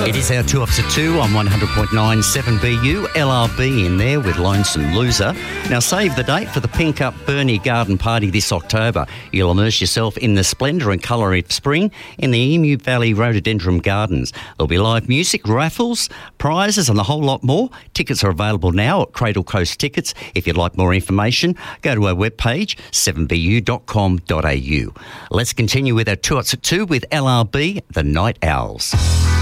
It is our 2 ups at 2 on 100.9 7BU. LRB in there with Lonesome Loser. Now save the date for the Pink Up Burnie Garden Party this October. You'll immerse yourself in the splendour and colour of spring in the Emu Valley Rhododendron Gardens. There'll be live music, raffles, prizes and a whole lot more. Tickets are available now at Cradle Coast Tickets. If you'd like more information, go to our webpage 7bu.com.au. Let's continue with our 2 ups at 2 with LRB, The Night Owls.